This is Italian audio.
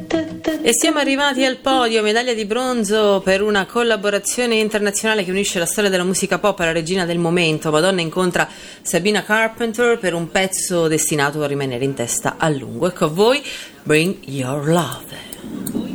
E siamo arrivati al podio, medaglia di bronzo per una collaborazione internazionale che unisce la storia della musica pop alla regina del momento. Madonna incontra Sabrina Carpenter per un pezzo destinato a rimanere in testa a lungo. Ecco a voi, Bring Your Love.